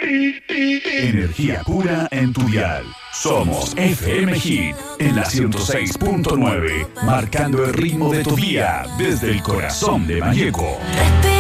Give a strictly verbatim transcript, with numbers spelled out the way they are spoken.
Energía pura en tu dial. Somos F M Hit en la ciento seis punto nueve, marcando el ritmo de tu día desde el corazón de Malleco.